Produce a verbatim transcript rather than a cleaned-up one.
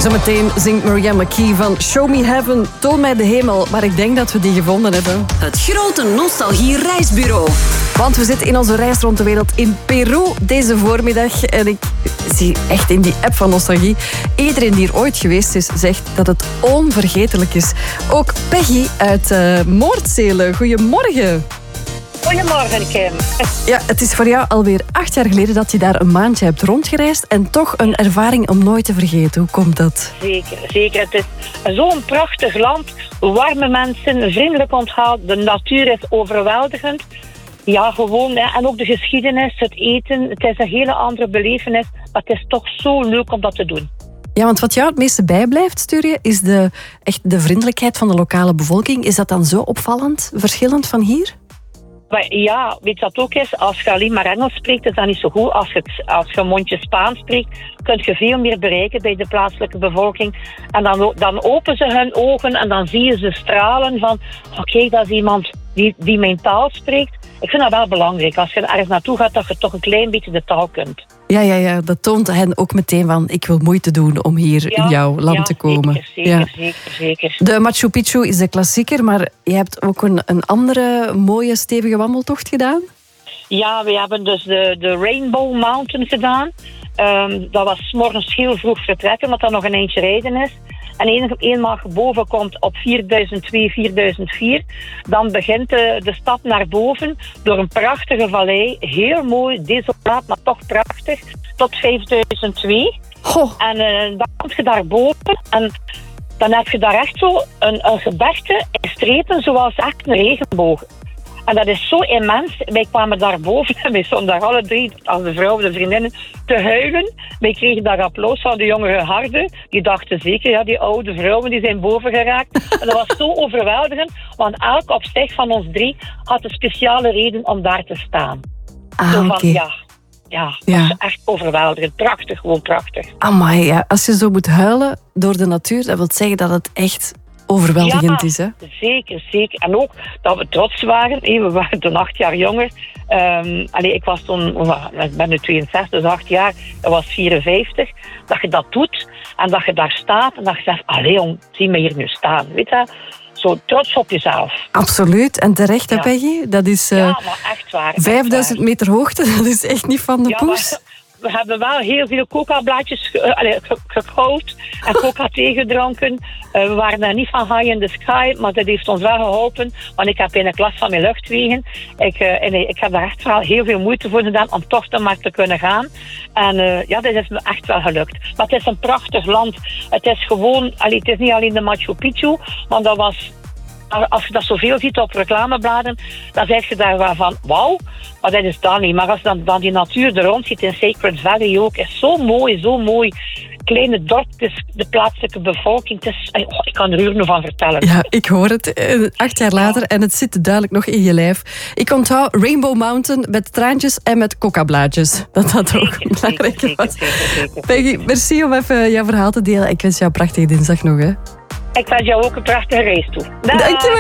Zometeen zingt Maria McKee van Show Me Heaven, toon mij de hemel. Maar ik denk dat we die gevonden hebben. Het grote nostalgie reisbureau. Want we zitten in onze reis rond de wereld in Peru deze voormiddag. En ik zie echt in die app van Nostalgie, iedereen die er ooit geweest is, zegt dat het onvergetelijk is. Ook Peggy uit uh, Moordzelen. Goedemorgen. Goedemorgen, Kim. Ja, het is voor jou alweer acht jaar geleden dat je daar een maandje hebt rondgereisd. En toch een ervaring om nooit te vergeten. Hoe komt dat? Zeker, zeker. Het is zo'n prachtig land. Warme mensen, vriendelijk onthaal. De natuur is overweldigend. Ja, gewoon. Hè. En ook de geschiedenis, het eten. Het is een hele andere belevenis. Maar het is toch zo leuk om dat te doen. Ja, want wat jou het meeste bijblijft, stuur je, is de, echt de vriendelijkheid van de lokale bevolking. Is dat dan zo opvallend, verschillend van hier? Maar ja, weet je wat ook is? Als je alleen maar Engels spreekt, is dat niet zo goed. Als je, als je een mondje Spaans spreekt, kun je veel meer bereiken bij de plaatselijke bevolking. En dan, dan openen ze hun ogen en dan zie je ze stralen van... Oké, okay, dat is iemand die, die mijn taal spreekt. Ik vind dat wel belangrijk. Als je ergens naartoe gaat, dat je toch een klein beetje de taal kunt. Ja, ja, ja, dat toont hen ook meteen van... ik wil moeite doen om hier ja, in jouw land ja, te komen. Zeker, zeker, ja. zeker, zeker. De Machu Picchu is de klassieker, maar je hebt ook een, een andere mooie, stevige wandeltocht gedaan? Ja, we hebben dus de, de Rainbow Mountain gedaan. Um, dat was 's morgens heel vroeg vertrekken, omdat dat nog een eindje rijden is. En een, eenmaal je boven komt op vierduizend twee, vierduizend vier, dan begint de, de stap naar boven door een prachtige vallei. Heel mooi, desolaat, maar toch prachtig. Tot vijfduizend twee. Goh. En uh, dan kom je daar boven en dan heb je daar echt zo een, een gebergte in strepen zoals echt een regenboog. En dat is zo immens. Wij kwamen daar boven en wij stonden daar alle drie, als de vrouwen, de vriendinnen, te huilen. Wij kregen daar applaus van de jongere harden. Die dachten zeker, ja, die oude vrouwen die zijn boven geraakt. En dat was zo overweldigend, want elk op zich van ons drie had een speciale reden om daar te staan. Ah, zo van, okay. ja, ja, ja. Dat was echt overweldigend. Prachtig, gewoon prachtig. Amai, ja. Als je zo moet huilen door de natuur, dat wil zeggen dat het echt... overweldigend ja, is, hè? Zeker, zeker. En ook dat we trots waren. We waren toen acht jaar jonger. Um, allee, ik was toen, ik ben nu tweeënzestig, dus acht jaar. Ik was vierenvijftig. Dat je dat doet en dat je daar staat en dat je zegt, allee jong, zie me hier nu staan. Weet je? Zo trots op jezelf. Absoluut. En terecht, hè, ja. Peggy? Dat is uh, ja, maar echt waar. vijfduizend meter hoogte, dat is echt niet van de ja, poes. Maar, we hebben wel heel veel coca-blaadjes ge, uh, ge, gekauwd en coca-thee gedronken. Uh, we waren daar niet van high in the sky, maar dat heeft ons wel geholpen. Want ik heb in de klas van mijn luchtwegen. Ik, uh, en ik heb daar echt wel heel veel moeite voor gedaan om toch dan maar te kunnen gaan. En uh, ja, dat is me echt wel gelukt. Maar het is een prachtig land. Het is gewoon, allee, het is niet alleen de Machu Picchu, want dat was... Als je dat zoveel ziet op reclamebladen, dan zeg je daar wel van, wauw, maar dat is dan niet. Maar als je dan, dan die natuur er rond ziet in Sacred Valley ook, is zo mooi, zo mooi. Kleine dorpjes, de plaatselijke bevolking. Het is, oh, ik kan er uren van vertellen. Ja, ik hoor het. Acht jaar later en het zit duidelijk nog in je lijf. Ik onthoud Rainbow Mountain met traantjes en met coca-blaadjes. Dat dat ook zeker, belangrijk zeker, was. Zeker, zeker, zeker. Peggy, merci om even jouw verhaal te delen. Ik wens jou een prachtige dinsdag nog, hè. Ik wens jou ook een prachtige reis toe. Dag. Dankjewel.